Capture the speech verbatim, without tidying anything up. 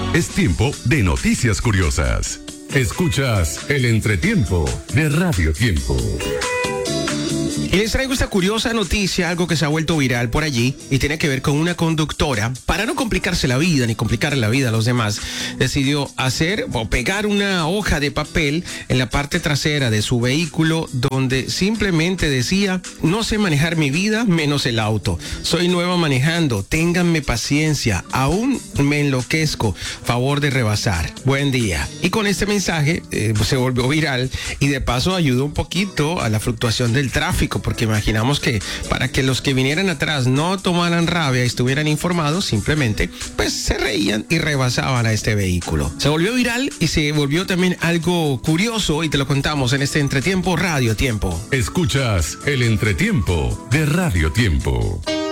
Es tiempo de noticias curiosas. Escuchas el entretiempo de Radio Tiempo. Y les traigo esta curiosa noticia, algo que se ha vuelto viral por allí y tiene que ver con una conductora. Para no complicarse la vida ni complicar la vida a los demás, decidió hacer o pegar una hoja de papel en la parte trasera de su vehículo donde simplemente decía: no sé manejar mi vida menos el auto. Soy nueva manejando, ténganme paciencia, aún me enloquezco, favor de rebasar. Buen día. Y con este mensaje eh, se volvió viral y de paso ayudó un poquito a la fluctuación del tráfico, porque imaginamos que para que los que vinieran atrás no tomaran rabia y estuvieran informados, simplemente pues se reían y rebasaban a este vehículo. Se volvió viral y se volvió también algo curioso y te lo contamos en este entretiempo Radio Tiempo. Escuchas el entretiempo de Radio Tiempo.